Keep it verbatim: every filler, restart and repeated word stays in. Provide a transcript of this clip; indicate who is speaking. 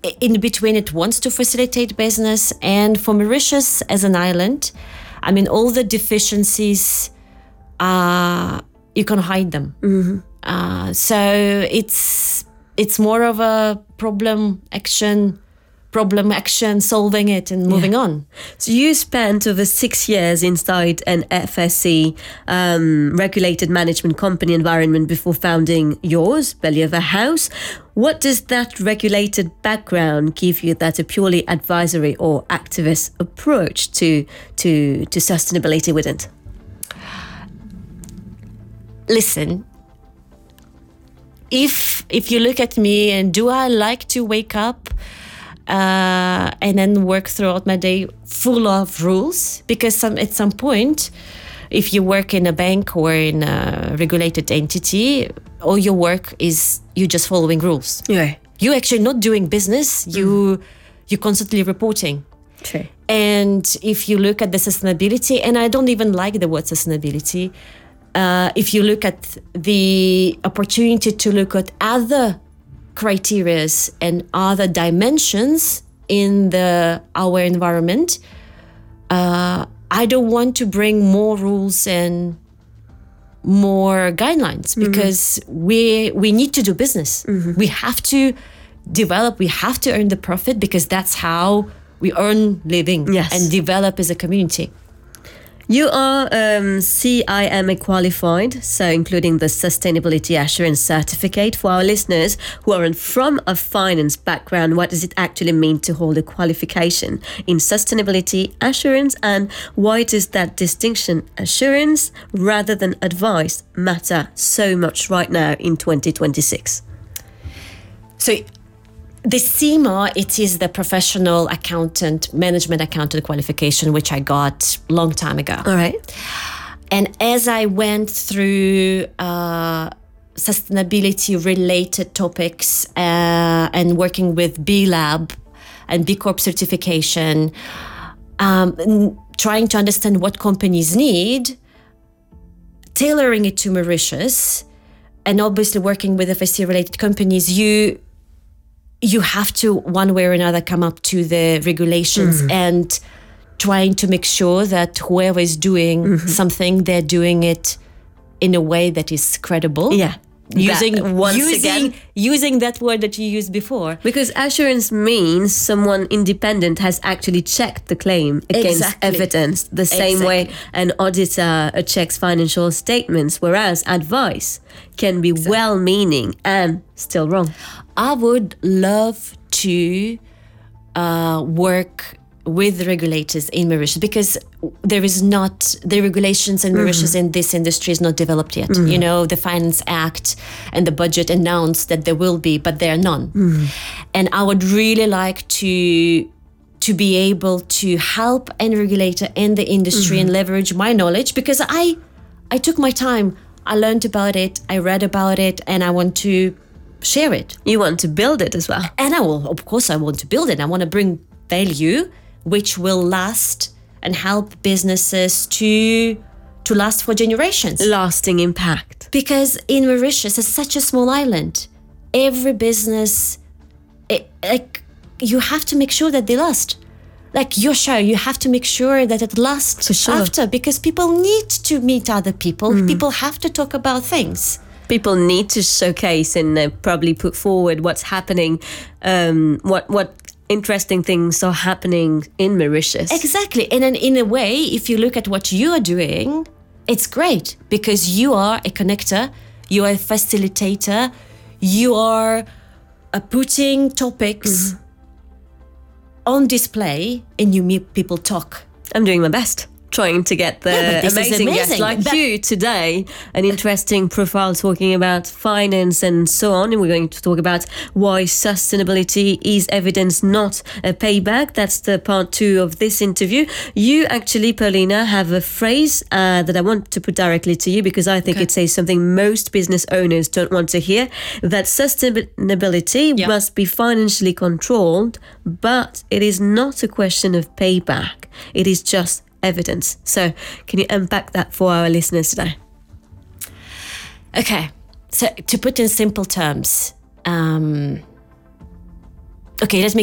Speaker 1: in between, it wants to facilitate business. And for Mauritius as an island, I mean, all the deficiencies, uh, you can hide them.
Speaker 2: Mm-hmm.
Speaker 1: Uh, so it's it's more of a problem action, problem action, solving it and moving
Speaker 2: yeah.
Speaker 1: on.
Speaker 2: So you spent over six years inside an F S C um, regulated management company environment before founding yours, Bellieva House. What does that regulated background give you that a purely advisory or activist approach to to to sustainability wouldn't?
Speaker 1: Listen, if if you look at me and do I like to wake up uh, and then work throughout my day full of rules? Because some at some point, if you work in a bank or in a regulated entity, all your work is you just following rules.
Speaker 2: Yeah.
Speaker 1: You actually not doing business. You mm. you're constantly reporting.
Speaker 2: True.
Speaker 1: And if you look at the sustainability, and I don't even like the word sustainability. Uh, if you look at the opportunity to look at other criterias and other dimensions in the our environment, uh, I don't want to bring more rules and more guidelines because mm-hmm. we we need to do business. Mm-hmm. We have to develop. We have to earn the profit because that's how we earn living
Speaker 2: yes.
Speaker 1: and develop as a community.
Speaker 2: You are um, C I M A qualified, so including the Sustainability Assurance Certificate. For our listeners who aren't from a finance background, what does it actually mean to hold a qualification in Sustainability Assurance, and why does that distinction, assurance rather than advice, matter so much right now in twenty twenty-six?
Speaker 1: So the C I M A, it is the professional accountant, management accountant qualification, which I got a long time ago.
Speaker 2: All right.
Speaker 1: And as I went through uh, sustainability-related topics uh, and working with B Lab and B Corp certification, um, trying to understand what companies need, tailoring it to Mauritius, and obviously working with F S C-related companies, you... you have to, one way or another, come up to the regulations mm. and trying to make sure that whoever is doing mm-hmm. something, they're doing it in a way that is credible.
Speaker 2: Yeah.
Speaker 1: Using
Speaker 2: that, once
Speaker 1: using
Speaker 2: again,
Speaker 1: using that word that you used before.
Speaker 2: Because assurance means someone independent has actually checked the claim against
Speaker 1: exactly.
Speaker 2: evidence, the same
Speaker 1: exactly.
Speaker 2: way an auditor uh, checks financial statements, whereas advice can be exactly. well-meaning and still wrong.
Speaker 1: I would love to uh, work with the regulators in Mauritius because there is not, the regulations in Mauritius mm-hmm. in this industry is not developed yet. Mm-hmm. You know, the Finance Act and the budget announced that there will be, but there are none. Mm-hmm. And I would really like to to be able to help any regulator in the industry mm-hmm. and leverage my knowledge because I I took my time. I learned about it, I read about it, and I want to share it.
Speaker 2: You want to build it as well.
Speaker 1: And I will, of course, I want to build it. I want to bring value which will last and help businesses to to last for generations.
Speaker 2: Lasting impact.
Speaker 1: Because in Mauritius, it's such a small island. Every business, it, like, you have to make sure that they last. Like your show, you have to make sure that it lasts
Speaker 2: sure.
Speaker 1: after because people need to meet other people. Mm. People have to talk about things.
Speaker 2: People need to showcase and uh, probably put forward what's happening, um, what what interesting things are happening in Mauritius.
Speaker 1: Exactly. And then in a way, if you look at what you are doing, it's great because you are a connector, you are a facilitator, you are uh, putting topics mm-hmm. on display and you meet people talk.
Speaker 2: I'm doing my best. Trying to get the
Speaker 1: yeah,
Speaker 2: amazing,
Speaker 1: amazing
Speaker 2: guests like
Speaker 1: that-
Speaker 2: you today, an interesting profile talking about finance and so on. And we're going to talk about why sustainability is evidence, not a payback. That's the part two of this interview. You actually, Paulina, have a phrase uh, that I want to put directly to you because I think okay. it says something most business owners don't want to hear, that sustainability yeah. must be financially controlled, but it is not a question of payback. It is just evidence. So can you unpack that for our listeners today?
Speaker 1: Okay. So to put in simple terms, um, okay, let me